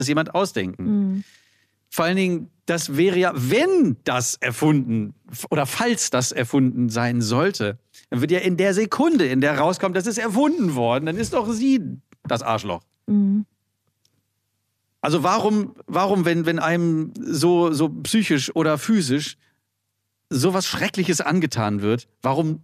jemand ausdenken. Mhm. Vor allen Dingen, das wäre ja, wenn das erfunden oder falls das erfunden sein sollte, dann wird ja in der Sekunde, in der rauskommt, das ist erfunden worden, dann ist doch sie das Arschloch. Mhm. Also warum wenn einem so psychisch oder physisch sowas Schreckliches angetan wird, warum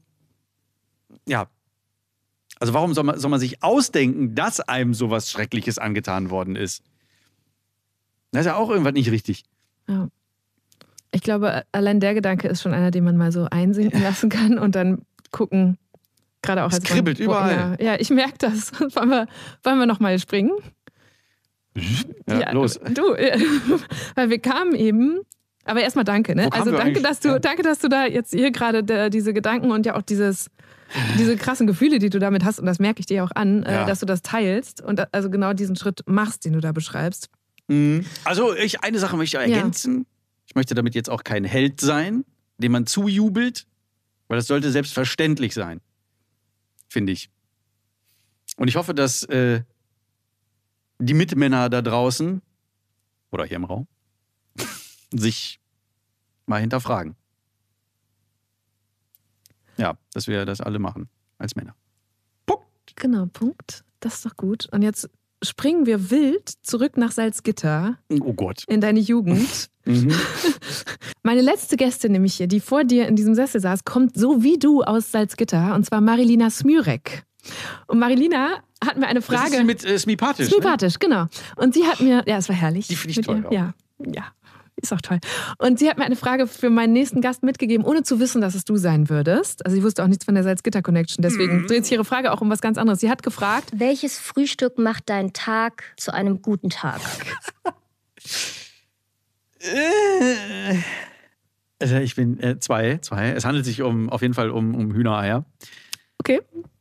soll man sich ausdenken, dass einem sowas Schreckliches angetan worden ist? Das ist ja auch irgendwas nicht richtig. Ja. Ich glaube, allein der Gedanke ist schon einer, den man mal so einsinken lassen kann und dann gucken, gerade auch es als kribbelt überall. Ja, ich merke das. Wollen wir noch mal springen? Ja, los. Du, weil wir kamen eben, aber erstmal danke, ne? Also danke, dass du da jetzt hier gerade diese Gedanken und ja auch diese krassen Gefühle, die du damit hast, und das merke ich dir auch an, dass du das teilst und also genau diesen Schritt machst, den du da beschreibst. Also eine Sache möchte ich ergänzen. Ja. Ich möchte damit jetzt auch kein Held sein, dem man zujubelt, weil das sollte selbstverständlich sein, finde ich. Und ich hoffe, dass die Mitmänner da draußen oder hier im Raum sich mal hinterfragen. Ja, dass wir das alle machen als Männer. Punkt. Genau, Punkt. Das ist doch gut. Und jetzt springen wir wild zurück nach Salzgitter. Oh Gott. In deine Jugend. Meine letzte Gästin nämlich hier, die vor dir in diesem Sessel saß, kommt so wie du aus Salzgitter, und zwar Marilina Smürek. Und Marilina hat mir eine Frage... Das ist mit Smipatisch. Smipatisch, ne? Genau. Und sie hat mir... Ja, es war herrlich. Die finde ich toll. Ja, ist auch toll. Und sie hat mir eine Frage für meinen nächsten Gast mitgegeben, ohne zu wissen, dass es du sein würdest. Also sie wusste auch nichts von der Salzgitter-Connection. Deswegen dreht sich ihre Frage auch um was ganz anderes. Sie hat gefragt... Welches Frühstück macht deinen Tag zu einem guten Tag? Also ich bin zwei. Es handelt sich auf jeden Fall um Hühnereier. Okay.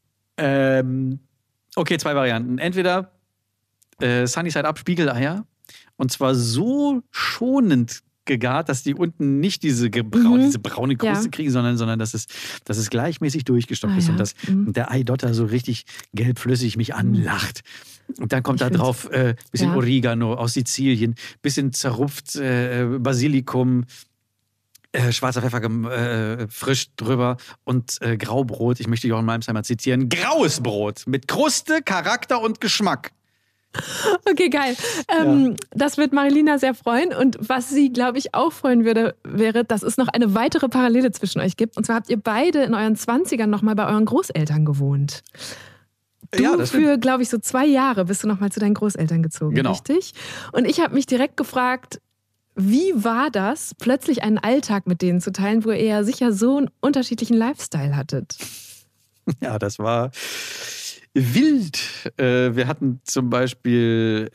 Okay, 2 Varianten. Entweder Sunny Side Up Spiegeleier, und zwar so schonend gegart, dass die unten nicht diese braune Kruste kriegen, sondern dass es gleichmäßig durchgestopft ist und dass der Eidotter so richtig gelbflüssig mich anlacht. Und dann kommt da drauf bisschen Oregano aus Sizilien, bisschen zerrupft Basilikum, schwarzer Pfeffer frisch drüber und Graubrot. Ich möchte Jochen Malmsheimer zitieren. Graues Brot mit Kruste, Charakter und Geschmack. Okay, geil. Das wird Marilina sehr freuen. Und was sie, glaube ich, auch freuen würde, wäre, dass es noch eine weitere Parallele zwischen euch gibt. Und zwar habt ihr beide in euren 20ern noch mal bei euren Großeltern gewohnt. Du für, glaube ich, so 2 Jahre bist du noch mal zu deinen Großeltern gezogen, richtig? Und ich habe mich direkt gefragt, wie war das, plötzlich einen Alltag mit denen zu teilen, wo ihr ja sicher so einen unterschiedlichen Lifestyle hattet? Ja, das war wild. Wir hatten zum Beispiel,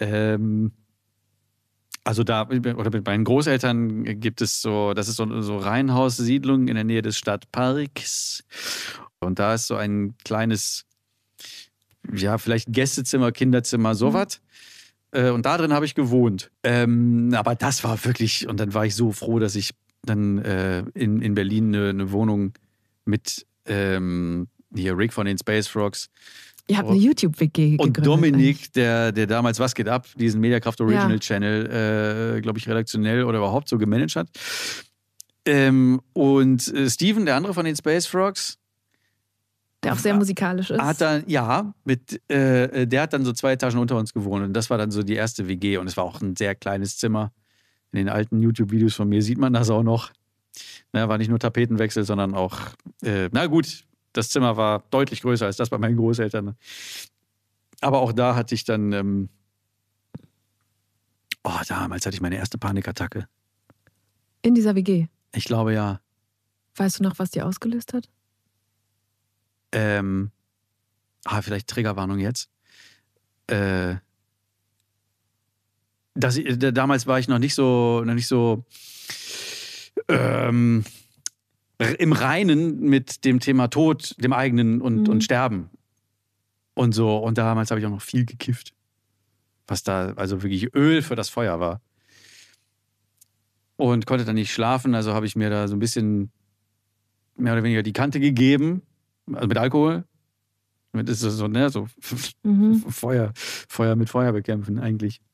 mit meinen Großeltern gibt es das ist so Reihenhaussiedlung in der Nähe des Stadtparks. Und da ist so ein kleines, vielleicht Gästezimmer, Kinderzimmer, sowas. Und da drin habe ich gewohnt. Aber das war wirklich, und dann war ich so froh, dass ich dann in Berlin eine Wohnung mit hier Rick von den Space Frogs. Ihr habt eine YouTube-WG gegründet. Und Dominik, der damals Was geht ab, diesen Mediakraft Original Channel, glaube ich, redaktionell oder überhaupt so gemanagt hat. Und Steven, der andere von den Space Frogs, der auch sehr musikalisch ist. Hat dann, der hat dann so 2 Etagen unter uns gewohnt. Und das war dann so die erste WG. Und es war auch ein sehr kleines Zimmer. In den alten YouTube-Videos von mir sieht man das auch noch. War nicht nur Tapetenwechsel, sondern auch, das Zimmer war deutlich größer als das bei meinen Großeltern. Aber auch da hatte ich dann, damals hatte ich meine erste Panikattacke. In dieser WG? Ich glaube, ja. Weißt du noch, was die ausgelöst hat? Vielleicht Triggerwarnung jetzt. Damals war ich noch nicht so im Reinen mit dem Thema Tod, dem eigenen und Sterben und so. Und damals habe ich auch noch viel gekifft, was da also wirklich Öl für das Feuer war. Und konnte dann nicht schlafen, also habe ich mir da so ein bisschen mehr oder weniger die Kante gegeben, also mit Alkohol. Damit ist es so, Feuer mit Feuer bekämpfen eigentlich.